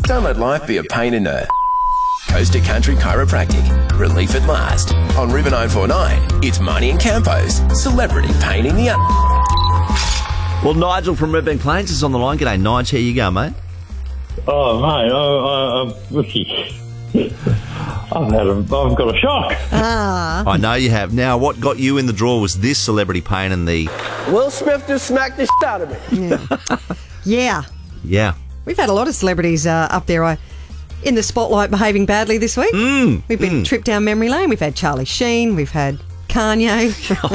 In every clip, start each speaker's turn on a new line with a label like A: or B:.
A: Don't let life be a pain in the... Coast to Country Chiropractic. Relief at last. On River 949, it's Marnie and Campo's Celebrity Pain in the...
B: Well, Nigel from Redbank Plains is on the line. G'day, Nige. Here you go, mate.
C: Oh, mate, Ricky. I've got a shock.
B: I know you have. Now, what got you in the draw was this celebrity pain in the...
D: Will Smith just smacked the shit out of me.
E: Yeah.
B: Yeah.
E: We've had a lot of celebrities up there in the spotlight behaving badly this week. We've been tripped down memory lane. We've had Charlie Sheen. We've had Kanye.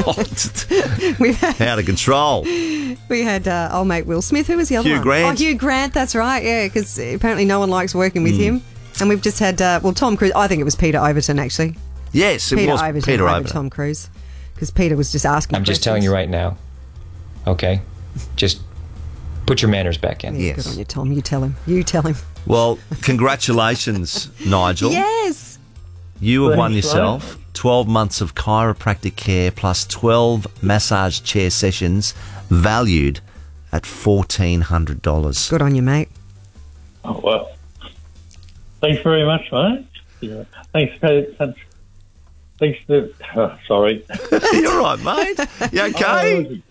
E: We've had,
B: Out of control.
E: we had old mate Will Smith. Who was the other
B: Hugh
E: one?
B: Grant.
E: Oh, Hugh Grant. That's right. Yeah, because apparently no one likes working with him. And we've just had, Tom Cruise. I think it was Peter Overton, actually.
B: Yes, it
E: Peter
B: was
E: Overton
B: Peter
E: over
B: Overton.
E: Tom Cruise. Because Peter was just asking
F: I'm just telling you right now. Okay? Just put your manners back in.
B: Yes.
E: Good on you, Tom. You tell him. You tell him.
B: Well, congratulations, Nigel.
E: Yes.
B: You have won
C: Thanks,
B: yourself 12 months of chiropractic care plus 12 massage chair sessions valued at $1,400.
E: Good on you, mate.
C: Oh, well. Thanks very much, mate. Yeah. Thanks to... Oh, sorry.
B: You're right, mate. You okay?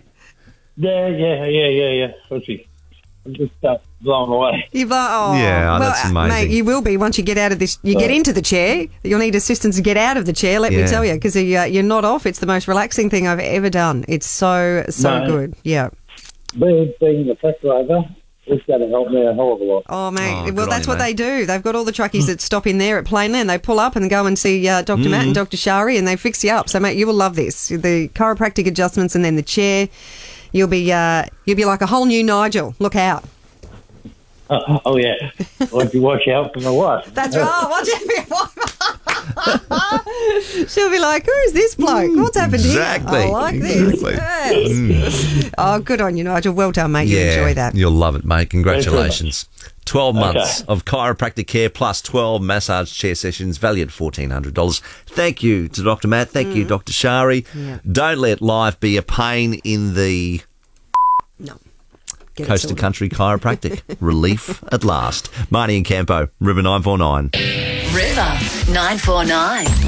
C: Yeah. Ricky. I'm just blown away.
E: Yeah,
B: that's amazing.
E: Mate, you will be once you get out of this. You get into the chair. You'll need assistance to get out of the chair. Let me tell you, because you're not off. It's the most relaxing thing I've ever done. It's so good. Yeah.
C: Being the truck driver, it's going to help me a hell of a lot.
E: Oh, mate.
B: good
E: Well,
B: on
E: that's
B: you,
E: what
B: mate.
E: they do. They've got all the truckies that stop in there at Plainland. They pull up and go and see Dr. Matt and Dr. Shari, and they fix you up. So, mate, you will love this. The chiropractic adjustments and then the chair. You'll be like a whole new Nigel. Look out.
C: Oh, yeah. Watch out for my wife.
E: That's right. Watch out. She'll be like, who's this bloke? What's happened
B: Exactly.
E: here? I like this.
B: Exactly.
E: Yes. Oh, good on you, Nigel. Well done, mate. You enjoy that.
B: You'll love it, mate. Congratulations. 12 months
C: Okay.
B: of chiropractic care plus 12 massage chair sessions valued at $1,400. Thank you to Dr. Matt. Thank you, Dr. Shari.
E: Yeah.
B: Don't let life be a pain in the
E: No. Get it
B: Coast to
E: sorted.
B: Country Chiropractic. Relief at last. Marnie and Campo, River 949.
G: River 949.